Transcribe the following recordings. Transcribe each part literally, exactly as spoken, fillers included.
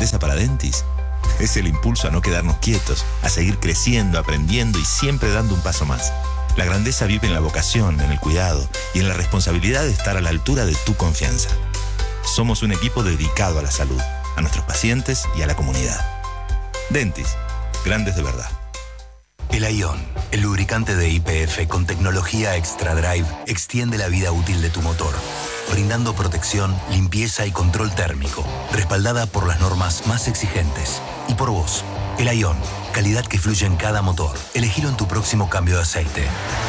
grandeza para Dentis es el impulso a no quedarnos quietos, a seguir creciendo, aprendiendo y siempre dando un paso más. La grandeza vive en la vocación, en el cuidado y en la responsabilidad de estar a la altura de tu confianza. Somos un equipo dedicado a la salud, a nuestros pacientes y a la comunidad. Dentis, grandes de verdad. El Ion, el lubricante de Y P F con tecnología Extra Drive, extiende la vida útil de tu motor, brindando protección, limpieza y control térmico, respaldada por las normas más exigentes. Y por vos, el Ion, calidad que fluye en cada motor. Elegilo en tu próximo cambio de aceite.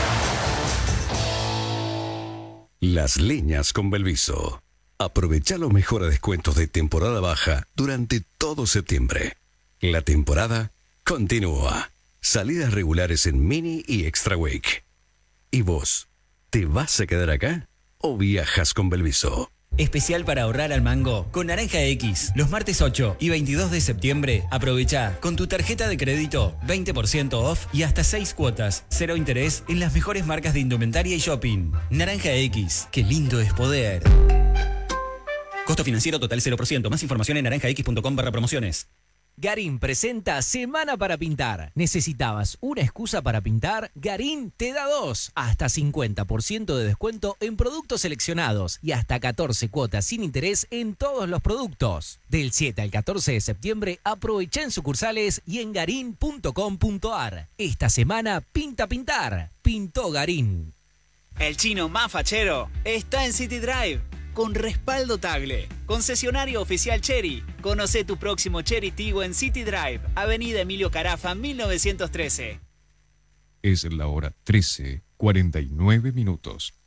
Las leñas con Belviso. Aprovecha los mejores descuentos de temporada baja durante todo septiembre. La temporada continúa. Salidas regulares en Mini y Extra Wake. ¿Y vos? ¿Te vas a quedar acá o viajas con Belviso? Especial para ahorrar al mango con Naranja X. Los martes ocho y veintidós de septiembre, aprovecha con tu tarjeta de crédito veinte por ciento off y hasta seis cuotas, cero interés en las mejores marcas de indumentaria y shopping. Naranja X, qué lindo es poder. Costo financiero total cero por ciento. Más información en naranjax.com barra promociones. Garín presenta Semana para Pintar. ¿Necesitabas una excusa para pintar? Garín te da dos. Hasta cincuenta por ciento de descuento en productos seleccionados y hasta catorce cuotas sin interés en todos los productos. Del siete al catorce de septiembre, aprovecha en sucursales y en garín punto com punto ar. Esta semana, pinta pintar. Pintó Garín. El chino más fachero está en City Drive. Con respaldo Tagle, concesionario oficial Chery. Conoce tu próximo Chery Tiggo en City Drive, Avenida Emilio Carafa, mil novecientos trece. Es la hora trece, cuarenta y nueve minutos.